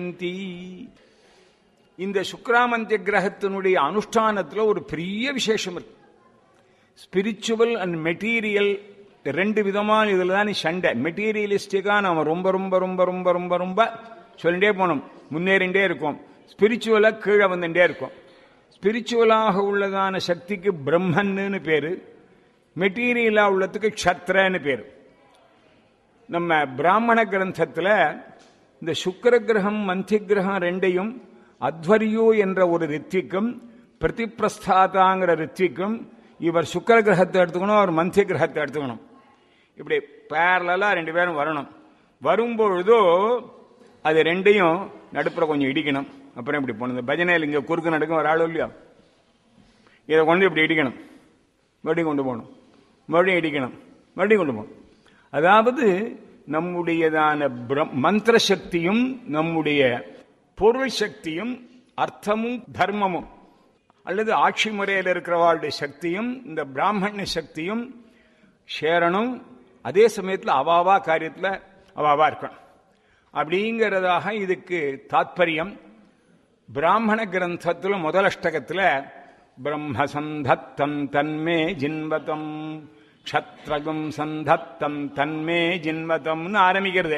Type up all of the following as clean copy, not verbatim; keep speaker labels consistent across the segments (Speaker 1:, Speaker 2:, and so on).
Speaker 1: இந்த சுக்கிராமந்திய கிரகத்தினுடைய அனுஷ்டானத்தில் ஒரு பெரிய விசேஷம் இருக்கு. ஸ்பிரிச்சுவல் அண்ட் மெட்டீரியல் ரெண்டு விதமான இதுல தான் சண்டை. மெட்டீரியலிஸ்டிக்கா நாம ரொம்ப ரொம்ப ரொம்ப ரொம்ப ரொம்ப ரொம்ப சொல்லிட்டே போனோம், முன்னேறிண்டே இருக்கும். ஸ்பிரிச்சுவலா கீழே வந்துட்டே இருக்கும். ஸ்பிரிச்சுவலாக உள்ளதான சக்திக்கு பிரம்மன்னு பேரு, மெட்டீரியலா உள்ளதுக்கு க்ஷத்ரன்னு பேரு. நம்ம பிராமண கிரந்தத்தில் இந்த சுக்கிர கிரகம் மந்தி கிரகம் ரெண்டையும் அத்வரியோ என்ற ஒரு ரித்விக்கும் பிரதிப்பிரஸ்தாதாங்கிற ரித்விக்கும் இவர் சுக்கிர கிரகத்தை எடுத்துக்கணும், அவர் மந்தி கிரகத்தை எடுத்துக்கணும். இப்படி பேரலா ரெண்டு பேரும் வரணும். வரும்பொழுதோ அது ரெண்டையும் நடுப்புற கொஞ்சம் இடிக்கணும். அப்புறம் இப்படி போகணும். பஜனையில் இங்கே குறுக்கு நடக்கும் ஒரு ஆளோ இல்லையா, இதை கொண்டு இப்படி இடிக்கணும், மறுபடியும் கொண்டு போகணும், மறுபடியும் இடிக்கணும், மறுபடியும் கொண்டு போகணும். அதாவது நம்முடையதான மந்திர சக்தியும் நம்முடைய பொருள் சக்தியும் அர்த்தமும் தர்மமும் அல்லது ஆட்சி முறையில் இருக்கிறவாளுடைய சக்தியும் இந்த பிராமண சக்தியும் சேரணும். அதே சமயத்தில் அவாவா காரியத்தில் அவாவா இருக்கணும். அப்படிங்கிறதாக இதுக்கு தாத்பரியம். பிராமண கிரந்தத்தில் முதல் அஷ்டகத்தில் பிரம்ம சந்தத்தம் தன்மே ஜின்வதம் க்ஷத்ரகம் சந்தத்தம் தன்மே ஜின்வதம்னு ஆரம்பிக்கிறது.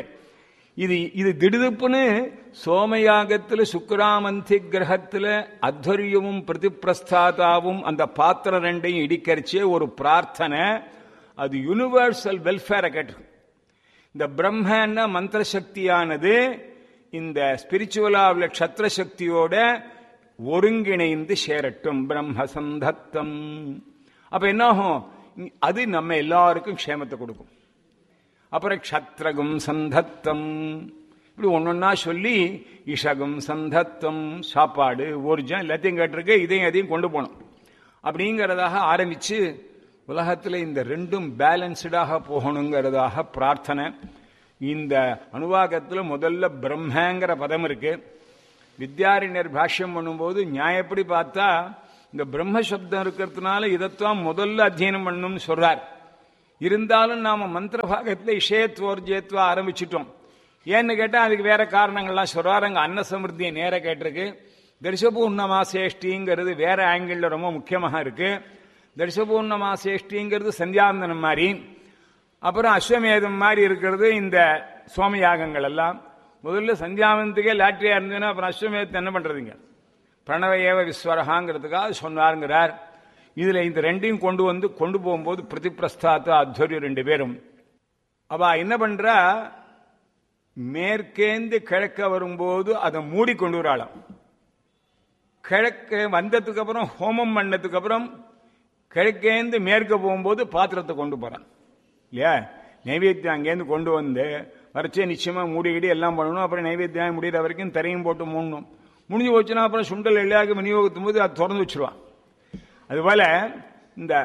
Speaker 1: இது திடுதுப்புன்னு சோமயாகத்தில் சுக்கிராமந்தி கிரகத்தில் அத்வரியமும் பிரதிப்பிரஸ்தாதாவும் அந்த பாத்திரம் ரெண்டையும் இடிக்கரிச்சே ஒரு பிரார்த்தனை. அது யூனிவர்சல் வெல்ஃபேரை கேட்டு. இந்த பிரம்ம மந்திர சக்தியானது இந்த ஸ்பிரிச்சுவலா உள்ள க்ஷத்ர சக்தியோட ஒருங்கிணைந்து சேரட்டும். பிரம்ம சந்தத்தம். அப்ப என்னாகும், அது நம்ம எல்லாருக்கும் க்ஷேமத்தை கொடுக்கும். அப்புறம் க்ஷத்ரகும் சந்தத்தம் இப்படி ஒன்னொன்னா சொல்லி இஷகும் சந்தத்தம் சாப்பாடு ஊர்ஜம் எல்லாத்தையும் கேட்டிருக்கு. இதையும் அதையும் கொண்டு போகணும் அப்படிங்கிறதாக ஆரம்பிச்சு உலகத்தில் இந்த ரெண்டும் பேலன்ஸ்டாக போகணுங்கிறதாக பிரார்த்தனை. இந்த அனுவாகத்தில் முதல்ல பிரம்மங்கிற பதம் இருக்கு. வித்யாரண்யர் பாஷ்யம் பண்ணும்போது நியாயப்படி பார்த்தா இந்த பிரம்ம சப்தம் இருக்கிறதுனால இதைத்தான் முதல்ல அத்தியனம் பண்ணணும்னு சொல்றார். இருந்தாலும் நாம மந்திர பாகத்தில் இஷயத்வோர்ஜயத்வா ஆரம்பிச்சிட்டோம். ஏன்னு கேட்டால் அதுக்கு வேற காரணங்கள்லாம் சொல்றாரு. அங்கே அன்ன சமிருத்தியை நேர கேட்டிருக்கு. தரிசபூர்ணமாசேஷ்டிங்கிறது வேற ஆங்கிள் ரொம்ப முக்கியமாக இருக்கு. தரிசபூர்ணமாசேஷ்டிங்கிறது சந்தியாவந்தனம் மாதிரி, அப்புறம் அஸ்வமேதம் மாதிரி இருக்கிறது இந்த சோமயாகங்கள் எல்லாம். முதல்ல சந்தியாவந்தத்துக்கே லாட்ரியா இருந்ததுன்னா அப்புறம் அஸ்வமேதத்தை என்ன பண்றதுங்க, பிரணவ ஏவ விஸ்வரகாங்கிறதுக்காக சொன்னாருங்கிறார். இதுல இந்த ரெண்டையும் கொண்டு போகும்போது பிரதிப்பிரஸ்தாத்த அத்வரியம் ரெண்டு பேரும் அவ என்ன பண்றா, மேற்கேந்து கிழக்க வரும்போது அதை மூடி கொண்டு வராளாம். கிழக்க வந்ததுக்கு அப்புறம் ஹோமம் பண்ணதுக்கு அப்புறம் கிழக்கேந்து மேற்க போகும்போது பாத்திரத்தை கொண்டு போறான் இல்லையா. நைவேத்தியம் அங்கேருந்து கொண்டு வந்து வரைச்சே நிச்சயமா மூடிக்கிடி எல்லாம் பண்ணணும். அப்புறம் நைவேத்தியம் முடிகிற வரைக்கும் தரையும் போட்டு மூடணும். முடிஞ்சு போச்சுன்னா அப்புறம் சுண்டல் எல்லாம் விநியோகத்தும் போது அது திறந்து வச்சிருவான். அதுபோல இந்த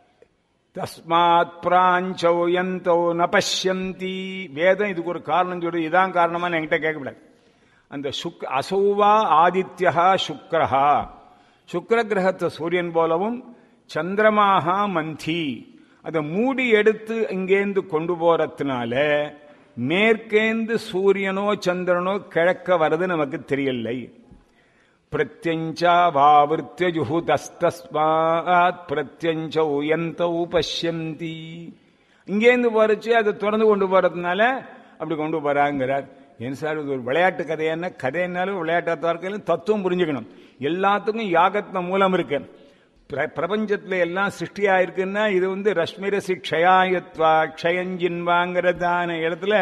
Speaker 1: தஸ்மாத் பிராஞ்சோ யந்தோ நபஷ்யந்தி வேதம் இதுக்கு ஒரு காரணம் சொல்லி இதான் காரணமா என்கிட்ட கேட்கக்கூடாது. அந்த அசௌவா ஆதித்யா சுக்ரஹா, சுக்ர கிரகத்தை சூரியன் போலவும் சந்திரமாகா மந்தி அதை மூடி எடுத்து இங்கேந்து கொண்டு போறதுனால மேற்கேந்து சூரியனோ சந்திரனோ கிழக்க வர்றது நமக்கு தெரியலை. பிரத்யஞ்சா வாவிருத்திய ஜுஹுதஸ்தஸ்மாத் பிரத்யஞ்சௌ யந்தௌ பஷ்யந்தி. இங்கேருந்து போறச்சு அதை திறந்து கொண்டு போறதுனால அப்படி கொண்டு போறாங்கிறார். ஏன் சார் இது ஒரு விளையாட்டு கதையான கதைனாலும் விளையாட்டாக இருக்க தத்துவம் புரிஞ்சுக்கணும். எல்லாத்துக்கும் யாகத்தின் மூலம் இருக்கு. பிரபஞ்சத்துல எல்லாம் சிருஷ்டியா இருக்குன்னா இது ரஷ்மிரசி க்ஷயாயத்வா க்ஷயஞ்சின்வாங்கிறதான இடத்துல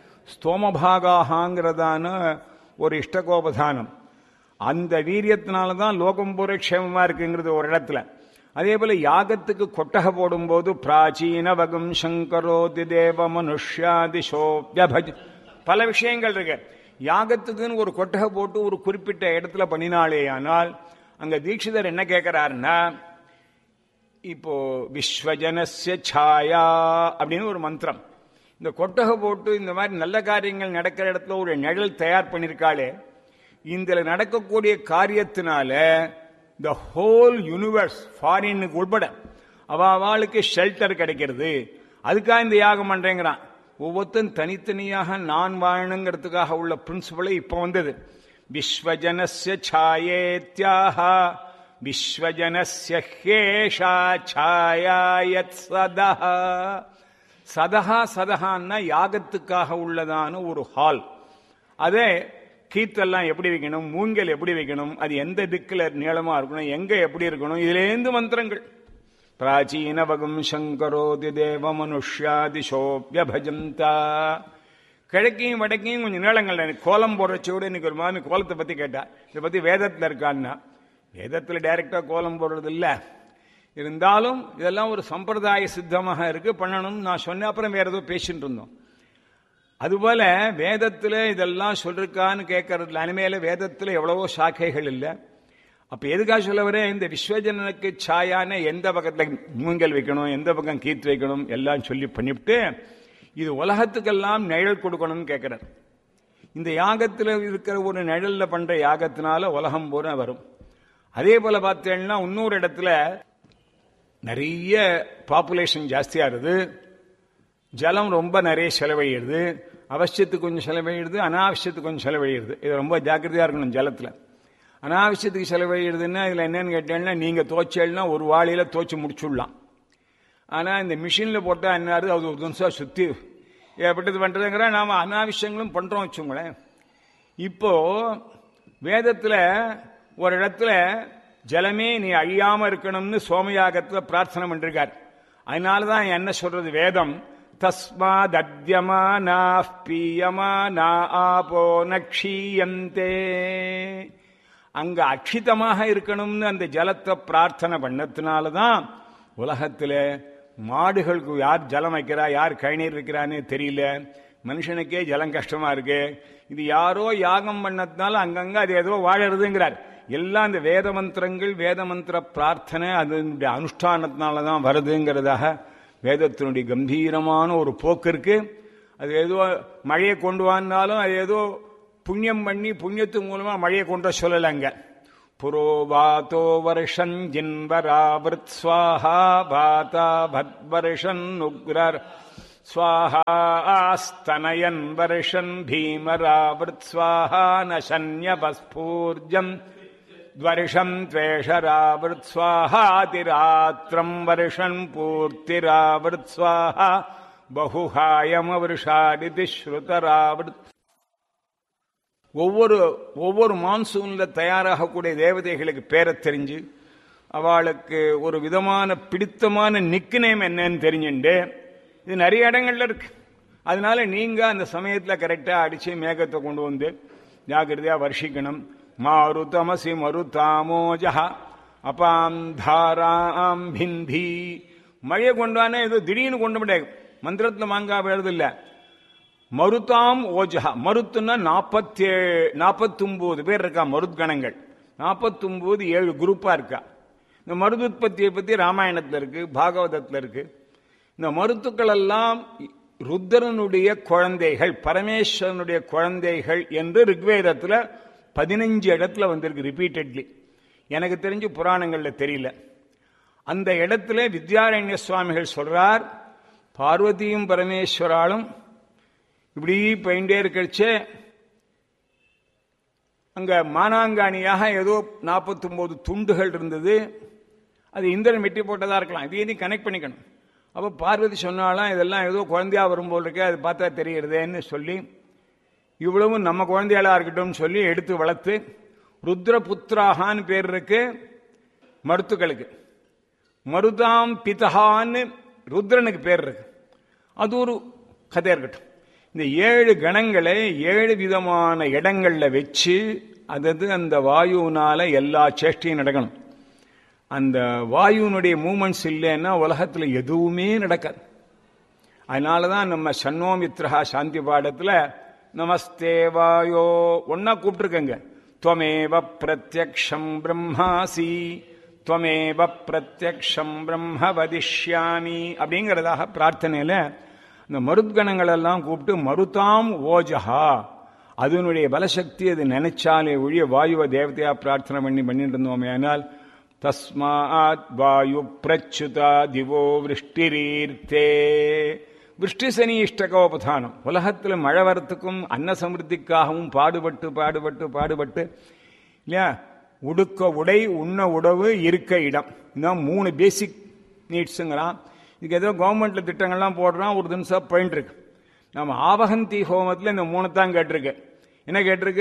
Speaker 1: ஸ்தோமபாகாங்கிறதான ஒரு இஷ்டகோபதானம். அந்த வீரியத்தினாலதான் லோகம் பூரா க்ஷேமமா இருக்குங்கிறது ஒரு இடத்துல. அதே போல யாகத்துக்கு கொட்டகை போடும்போது பிராச்சீன வகம் சங்கரோதி தேவ மனுஷ்யாதிஷோப்யபஜ் பல விஷயங்கள் இருக்கு. யாகத்துக்குன்னு ஒரு கொட்டகை போட்டு ஒரு குறிப்பிட்ட இடத்துல பண்ணினாலேயானால் அங்க தீட்சிதர் என்ன கேட்கிறாருன்னா, இப்போ விஸ்வஜனஸ்ய சாயா அப்படின்னு ஒரு மந்திரம். இந்த கொட்டகை போட்டு இந்த மாதிரி நல்ல காரியங்கள் நடக்கிற இடத்துல ஒரு நிழல் தயார் பண்ணிருக்காளே, இந்த நடக்கக்கூடிய காரியத்தினால த ஹோல் யூனிவர்ஸ் ஃபாரினுக்கு உட்பட அவளுக்கு ஷெல்டர் கிடைக்கிறது. அதுக்காக இந்த யாகம் பண்றேங்கிறான். ஒவ்வொருத்தரும் தனித்தனியாக நான் வாழணுங்கிறதுக்காக உள்ள பிரின்சிபலை இப்ப வந்தது. விஸ்வஜனஸ்ய சாயேத்யாக விஸ்வஜனஸ்ய ஹேஷா சாயாயத் சதஹ. சதஹா சதஹான்னா யாகத்துக்காக உள்ளதான ஒரு ஹால். அதே கீத்தெல்லாம் எப்படி வைக்கணும், மூங்கல் எப்படி வைக்கணும், அது எந்த திக்கில் நீளமா இருக்கணும், எங்க எப்படி இருக்கணும், இதுலேருந்து மந்திரங்கள். பிராச்சீன வகம் சங்கரோதி தேவ மனுஷ்யாதிசோபியபஜந்தா. கிழக்கையும் வடக்கையும் கொஞ்சம் நீளங்கள். கோலம் போடுறச்சோடு இன்னைக்கு ஒரு மாமி கோலத்தை பத்தி கேட்டா, இதை பத்தி வேதத்தில் இருக்கான்னா, வேதத்துல டைரக்டா கோலம் போடுறது இல்ல, இருந்தாலும் இதெல்லாம் ஒரு சம்பிரதாய சித்தமாக இருக்கு, பண்ணணும். நான் சொன்ன அப்புறம் வேற ஏதோ பேசிட்டு இருந்தோம். அதுபோல வேதத்துல இதெல்லாம் சொல்லிருக்கான்னு கேட்கறதுல அனிமேல வேதத்துல எவ்வளவோ சாக்கைகள் இல்லை. அப்ப எதுக்காக சொல்ல வரேன், இந்த விஸ்வஜனனுக்கு சாயான எந்த பக்கத்துல மூங்கல் வைக்கணும், எந்த பக்கம் கீத்து வைக்கணும் எல்லாம் சொல்லி பண்ணிவிட்டு இது உலகத்துக்கெல்லாம் நிழல் கொடுக்கணும்னு கேட்கிறார். இந்த யாகத்துல இருக்கிற ஒரு நிழல்ல பண்ற யாகத்தினால உலகம் பூரா வரும். அதே போல பார்த்தேன்னா இன்னொரு இடத்துல நிறைய பாப்புலேஷன் ஜாஸ்தியா இருது, ஜலம் ரொம்ப நிறைய செலவழிடுது, அவசியத்துக்கு கொஞ்சம் செலவழிடுது, அனாவசியத்துக்கு கொஞ்சம் செலவழிடுது. இது ரொம்ப ஜாக்கிரதையா இருக்கணும். ஜலத்துல அனாவசியத்துக்கு செலவழிடுதுன்னா இதுல என்னன்னு கேட்டேன்னா, நீங்க தோச்சல்னா ஒரு வாளியில தோச்சு முடிச்சுடலாம். ஆனா இந்த மிஷின்ல போட்டா என்ன, அது ஒரு நிமிஷம் சுத்தி எப்படிது பண்றதுங்கிற நாம அனாவசியங்களும் பண்றோம் வச்சுங்களேன். இப்போ வேதத்துல ஒரு இடத்துல ஜலமே நீ அழியாம இருக்கணும்னு சோமயாகத்துல பிரார்த்தனை பண்ணிருக்கார். அதனாலதான் என்ன சொல்றது வேதம், தஸ்மாத் அத்யமானா பீயமானா ஆபோ நக்ஷீயந்தே. அங்க அக்ஷிதமாக இருக்கணும்னு அந்த ஜலத்தை பிரார்த்தனை பண்ணதுனாலதான் உலகத்துல மாடுகளுக்கு யார் ஜலம் வைக்கிறா, யார் கழிநீர் வைக்கிறான்னு தெரியல, மனுஷனுக்கே ஜலம் கஷ்டமா இருக்கு. இது யாரோ யாகம் பண்ணதுனால அங்கங்க அது ஏதோ வாழறதுங்கிறார். எல்லாம் இந்த வேத மந்திரங்கள், வேத மந்திர பிரார்த்தனை அதனுடைய அனுஷ்டானத்தினாலதான் வருதுங்கிறதாக வேதத்தினுடைய கம்பீரமான ஒரு போக்கு இருக்கு. அது ஏதோ மழையை கொண்டு வந்தாலும் அது ஏதோ புண்ணியம் பண்ணி புண்ணியத்து மூலமா மழையை கொண்டு சொல்லலங்க. புரோவாதோ வருஷன் ஜின்வராவிருத் ஸ்வாஹா பாதா பத்வர்ஷன் உக்ரர் ஸ்வாஹா ஆஸ்தனயன் வருஷன் பீமராவிருத் ஸ்வாஹா நசன்யபஸ்பூர்ஜம் द्वर्षं त्वेषरावृत् स्वाहातिरात्रं वर्षन् पूर्तिरावृत् स्वाहा बहुहायमवृषादिति श्रुतरावृत्. ஒவ்வொரு மான்சூன்ல தயாராகக்கூடிய தேவதைகளுக்கு பேரை தெரிஞ்சு அவளுக்கு ஒரு விதமான பிடித்தமான நிக்நேம் என்னன்னு தெரிஞ்சுண்டு இது நிறைய இடங்கள்ல இருக்கு. அதனால நீங்க அந்த சமயத்துல கரெக்டா அடிச்சு மேகத்தை கொண்டு வந்து ஜாக்கிரதையா வருஷிக்கணும். மாருதமசி மருதாமோஜஹ அபாம் தாராம் பிந்தி. மழையை கொண்டானே ஏதோ திடீர்னு கொண்டு முடியாது, மந்திரத்துல மாங்கா எழுது இல்ல. மருதாம் ஓஜஹா, மருத்துன்னா 49 பேர் இருக்கா மருத்கணங்கள். 49 7 குரூப்பா இருக்கா. இந்த மருதுத்பத்தியை பத்தி ராமாயணத்துல இருக்கு, பாகவதத்துல இருக்கு. இந்த மருத்துக்கள் எல்லாம் ருத்ரனுடைய குழந்தைகள், பரமேஸ்வரனுடைய குழந்தைகள் என்று ரிக்வேதத்துல 15 இடத்துல வந்திருக்கு ரிப்பீட்டட்லி. எனக்கு தெரிஞ்சு புராணங்கள்ல தெரியல. அந்த இடத்துல வித்யாரண்ய சுவாமிகள் சொல்றார், பார்வதியும் பரமேஸ்வராலும் இப்படி போயிட்டே இருக்கச்சே அங்க மானாங்காணியாக ஏதோ 49 துண்டுகள் இருந்தது. அது இந்திரன் வெட்டி போட்டதா இருக்கலாம், இதையும் கனெக்ட் பண்ணிக்கணும். அப்ப பார்வதி சொன்னாலும் இதெல்லாம் ஏதோ குழந்தையா வரும்போது இருக்கு, அது பார்த்தா தெரிகிறதேன்னு சொல்லி இவ்வளவும் நம்ம குழந்தைகளா இருக்கட்டும் சொல்லி எடுத்து வளர்த்து ருத்ரபுத்திராகான்னு பேர் இருக்கு மருத்துக்களுக்கு. மருதாம் பிதஹான்னு ருத்ரனுக்கு பேர் இருக்கு. அது ஒரு கதை இருக்கட்டும். இந்த 7 கணங்களை 7 விதமான இடங்கள்ல வச்சு அதாவது அந்த வாயுனால எல்லா சேஷ்டையும் நடக்கணும். அந்த வாயுனுடைய மூமெண்ட்ஸ் இல்லைன்னா உலகத்துல எதுவுமே நடக்காது. அதனாலதான் நம்ம சன்னோமித்ரஹா சாந்தி பாடத்துல நமஸ்தே வாயோ ஒன்னா கூப்பிட்டுருக்கங்க. त्वमेव प्रत्यक्षं ब्रह्मासि त्वमेव प्रत्यक्षं ब्रह्म वदिष्यामि அப்படிங்கறதாக பிரார்த்தனையில இந்த மருத்கணங்கள் எல்லாம் கூப்பிட்டு மருதாம் ஓஜஹா, அதனுடைய பலசக்தி அது நினைச்சாலே ஒழிய வாயுவ தேவதையா பிரார்த்தனை பண்ணிட்டு இருந்தோமே. ஆனால் தஸ்மாத் வாயு பிரச்சுதா திவோ விருஷ்டிரீர்த்தே, விஷ்டி சனி இஷ்டகோபதானம். உலகத்தில் மழை வரத்துக்கும் அன்ன சமிருத்திக்காகவும் பாடுபட்டு இல்லையா, உடுக்க உடை, உண்ண உணவு, இருக்க இடம், இதான் 3 பேசிக் நீட்ஸுங்கிறான். இதுக்கு ஏதோ கவர்மெண்ட்ல திட்டங்கள்லாம் போடுறான், ஒரு தினசா போயிட்டு இருக்கு. நம்ம ஆவகந்தி ஹோமத்தில் இந்த 3 தான் கேட்டிருக்கு. என்ன கேட்டிருக்கு?